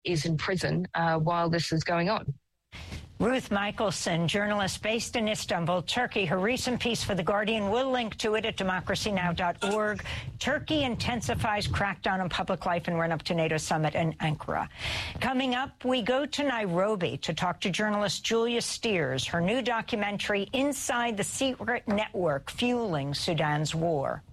is in prison while this is going on. Ruth Michelson, journalist based in Istanbul, Turkey. Her recent piece for The Guardian, we'll link to it at democracynow.org. Turkey intensifies crackdown on public life and run up to NATO summit in Ankara. Coming up, we go to Nairobi to talk to journalist Julia Steers. Her new documentary, Inside the Secret Network Fueling Sudan's War.